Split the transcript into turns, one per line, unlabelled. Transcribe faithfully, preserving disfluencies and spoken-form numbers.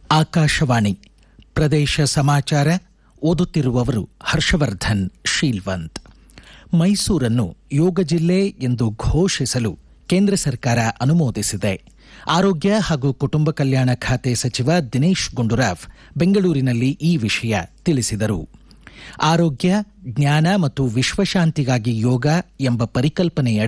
ಆಕಾಶವಾಣಿ ಪ್ರದೇಶ ಸಮಾಚಾರ ಓದುತ್ತಿರುವವರು ಹರ್ಷವರ್ಧನ್ ಶೀಲ್ವಂತ್. ಮೈಸೂರನ್ನು ಯೋಗ ಜಿಲ್ಲೆ ಎಂದು ಘೋಷಿಸಲು ಕೇಂದ್ರ ಸರ್ಕಾರ ಅನುಮೋದಿಸಿದೆ. ಆರೋಗ್ಯ ಹಾಗೂ ಕುಟುಂಬ ಕಲ್ಯಾಣ ಖಾತೆ ಸಚಿವ ದಿನೇಶ್ ಗುಂಡೂರಾವ್ ಬೆಂಗಳೂರಿನಲ್ಲಿ ಈ ವಿಷಯ ತಿಳಿಸಿದರು. ಆರೋಗ್ಯ, ಜ್ಞಾನ ಮತ್ತು ವಿಶ್ವಶಾಂತಿಗಾಗಿ ಯೋಗ ಎಂಬ ಪರಿಕಲ್ಪನೆಯಡಿ